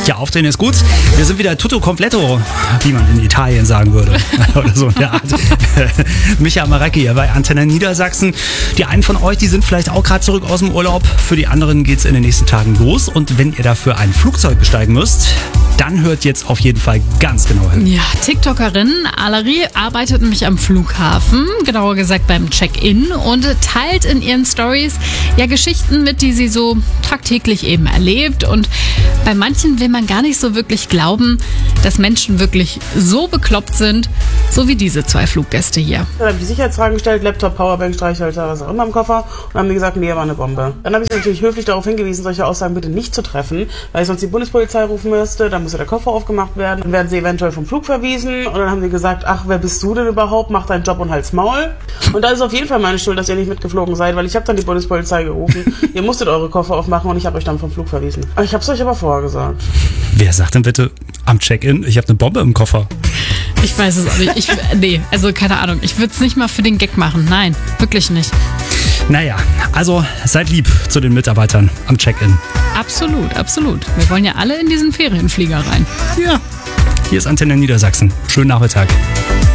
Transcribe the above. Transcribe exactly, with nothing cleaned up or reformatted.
Ja, Aufdrehen ist gut. Wir sind wieder tutto completo, wie man in Italien sagen würde. Oder so in der Art. Micha Marecki hier bei Antenne Niedersachsen. Die einen von euch, die sind vielleicht auch gerade zurück aus dem Urlaub. Für die anderen geht es in den nächsten Tagen los. Und wenn ihr dafür ein Flugzeug besteigen müsst, dann hört jetzt auf jeden Fall ganz genau hin. Ja, TikTokerin Alari arbeitet nämlich am Flughafen, genauer gesagt beim Check-in, und teilt in ihren Stories ja Geschichten mit, die sie so tagtäglich eben erlebt. Und bei manchen will man gar nicht so wirklich glauben, dass Menschen wirklich so bekloppt sind, so wie diese zwei Fluggäste hier. Dann habe ich die Sicherheitsfragen gestellt, Laptop, Powerbank, Streichhölzer, was auch immer im Koffer, und dann haben die gesagt, nee, war eine Bombe. Dann habe ich sie natürlich höflich darauf hingewiesen, solche Aussagen bitte nicht zu treffen, weil ich sonst die Bundespolizei rufen müsste, dann muss ja der Koffer aufgemacht werden, dann werden sie eventuell vom Flug verwiesen, und dann haben sie gesagt, ach, wer bist du denn überhaupt, mach deinen Job und halt's Maul. Und da ist auf jeden Fall meine Schuld, dass ihr nicht mitgeflogen seid, weil ich habe dann die Bundespolizei gerufen, ihr musstet eure Koffer aufmachen und ich habe euch dann vom Flug verwiesen. Ich habe es euch aber vorher gesagt. Wer sagt denn bitte am Check-in, ich habe eine Bombe im Koffer? Ich weiß es auch nicht. Ich, nee, also keine Ahnung. Ich würde es nicht mal für den Gag machen. Nein, wirklich nicht. Naja, also seid lieb zu den Mitarbeitern am Check-in. Absolut, absolut. Wir wollen ja alle in diesen Ferienflieger rein. Ja, hier ist Antenne Niedersachsen. Schönen Nachmittag.